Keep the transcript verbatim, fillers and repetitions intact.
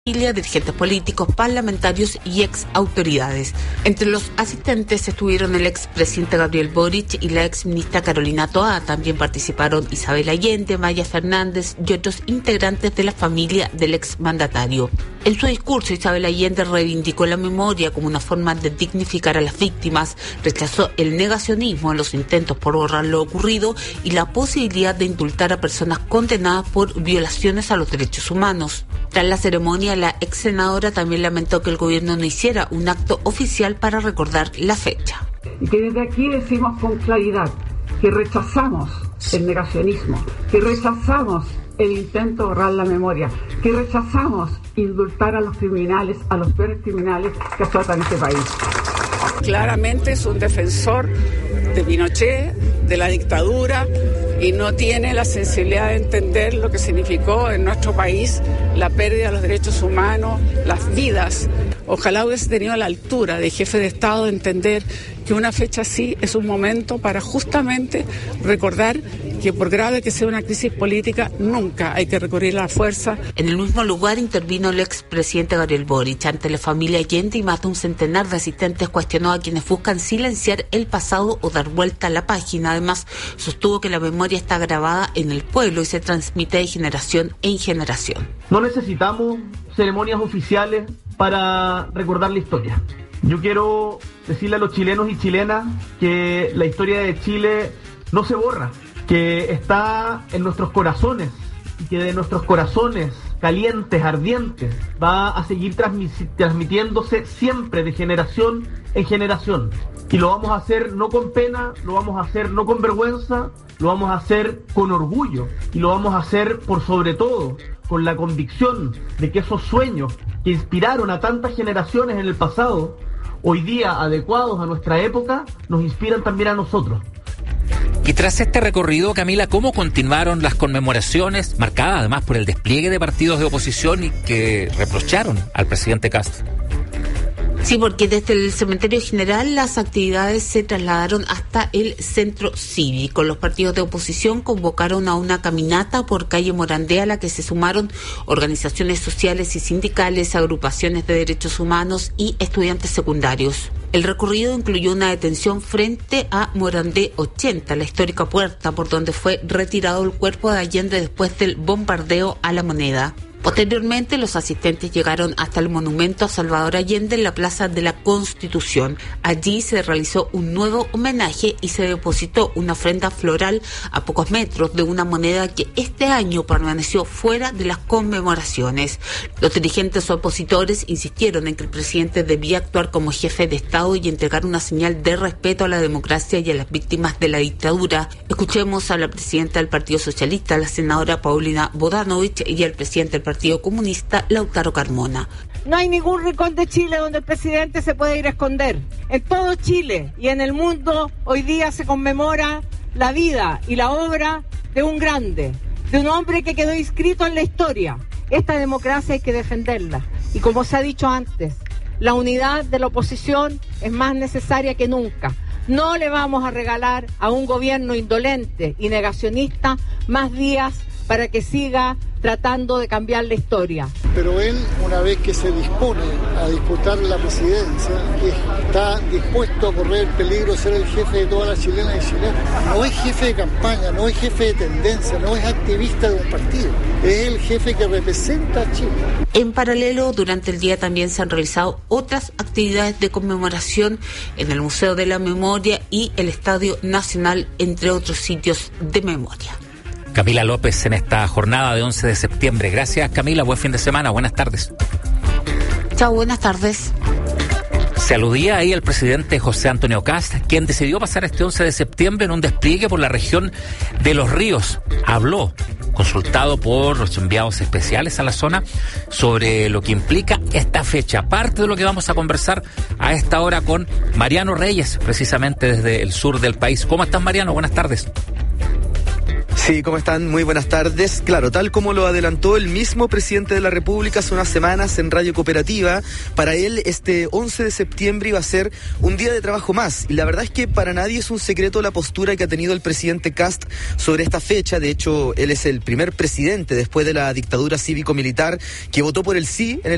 dirigentes políticos, parlamentarios y ex autoridades. Entre los asistentes estuvieron el expresidente Gabriel Boric y la exministra Carolina Toá. También participaron Isabel Allende, Maya Fernández y otros integrantes de la familia del exmandatario. En su discurso, Isabel Allende reivindicó la memoria como una forma de dignificar a las víctimas, rechazó el negacionismo en los intentos por borrar lo ocurrido y la posibilidad de indultar a personas condenadas por violaciones a los derechos humanos. Tras la ceremonia, la ex senadora también lamentó que el gobierno no hiciera un acto oficial para recordar la fecha. Y que desde aquí decimos con claridad que rechazamos el negacionismo, que rechazamos el intento de borrar la memoria, que rechazamos indultar a los criminales, a los peores criminales que azotan este país. Claramente es un defensor de Pinochet, de la dictadura, y no tiene la sensibilidad de entender lo que significó en nuestro país la pérdida de los derechos humanos, las vidas. Ojalá hubiese tenido la altura de jefe de Estado de entender que una fecha así es un momento para justamente recordar que por grave que sea una crisis política, nunca hay que recurrir a la fuerza. En el mismo lugar intervino el expresidente Gabriel Boric. Ante la familia Allende y más de un centenar de asistentes cuestionó a quienes buscan silenciar el pasado o dar vuelta a la página. Además, sostuvo que la memoria está grabada en el pueblo y se transmite de generación en generación. No necesitamos ceremonias oficiales para recordar la historia. Yo quiero decirle a los chilenos y chilenas que la historia de Chile no se borra, que está en nuestros corazones y que de nuestros corazones calientes, ardientes, va a seguir transmis- transmitiéndose siempre de generación en generación. Y lo vamos a hacer no con pena, lo vamos a hacer no con vergüenza, lo vamos a hacer con orgullo y lo vamos a hacer por sobre todo con la convicción de que esos sueños que inspiraron a tantas generaciones en el pasado, hoy día adecuados a nuestra época, nos inspiran también a nosotros. Y tras este recorrido, Camila, ¿cómo continuaron las conmemoraciones, marcadas además por el despliegue de partidos de oposición y que reprocharon al presidente Kast? Sí, porque desde el cementerio general las actividades se trasladaron hasta el centro cívico. Los partidos de oposición convocaron a una caminata por calle Morandé, a la que se sumaron organizaciones sociales y sindicales, agrupaciones de derechos humanos y estudiantes secundarios. El recorrido incluyó una detención frente a Morandé ochenta, la histórica puerta por donde fue retirado el cuerpo de Allende después del bombardeo a La Moneda. Posteriormente, los asistentes llegaron hasta el monumento a Salvador Allende en la Plaza de la Constitución. Allí se realizó un nuevo homenaje y se depositó una ofrenda floral a pocos metros de una moneda que este año permaneció fuera de las conmemoraciones. Los dirigentes opositores insistieron en que el presidente debía actuar como jefe de Estado y entregar una señal de respeto a la democracia y a las víctimas de la dictadura. Escuchemos a la presidenta del Partido Socialista, la senadora Paulina Bodanovich, y al presidente del Partido Comunista, Lautaro Carmona. No hay ningún rincón de Chile donde el presidente se pueda ir a esconder. En todo Chile y en el mundo hoy día se conmemora la vida y la obra de un grande, de un hombre que quedó inscrito en la historia. Esta democracia hay que defenderla. Y como se ha dicho antes, la unidad de la oposición es más necesaria que nunca. No le vamos a regalar a un gobierno indolente y negacionista más días para que siga tratando de cambiar la historia. Pero él, una vez que se dispone a disputar la presidencia, está dispuesto a correr el peligro de ser el jefe de todas las chilenas y chilenos. No es jefe de campaña, no es jefe de tendencia, no es activista de un partido. Es el jefe que representa a Chile. En paralelo, durante el día también se han realizado otras actividades de conmemoración en el Museo de la Memoria y el Estadio Nacional, entre otros sitios de memoria. Camila López en esta jornada de once de septiembre. Gracias, Camila. Buen fin de semana. Buenas tardes. Chao, buenas tardes. Se aludía ahí al presidente José Antonio Kast, quien decidió pasar este once de septiembre en un despliegue por la región de Los Ríos. Habló, consultado por los enviados especiales a la zona, sobre lo que implica esta fecha. Parte de lo que vamos a conversar a esta hora con Mariano Reyes, precisamente desde el sur del país. ¿Cómo estás, Mariano? Buenas tardes. Sí, ¿cómo están? Muy buenas tardes. Claro, tal como lo adelantó el mismo presidente de la República hace unas semanas en Radio Cooperativa, para él este once de septiembre iba a ser un día de trabajo más. Y la verdad es que para nadie es un secreto la postura que ha tenido el presidente Kast sobre esta fecha. De hecho, él es el primer presidente después de la dictadura cívico-militar que votó por el sí en el